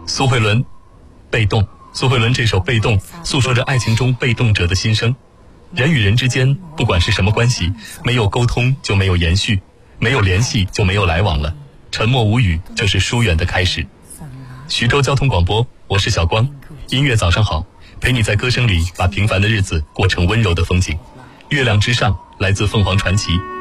苏慧伦，被动。苏慧伦这首《被动》诉说着爱情中被动者的心声。人与人之间，不管是什么关系，没有沟通就没有延续，没有联系就没有来往了。沉默无语就是疏远的开始。徐州交通广播，我是小光。音乐早上好，陪你在歌声里把平凡的日子过成温柔的风景。月亮之上，来自凤凰传奇。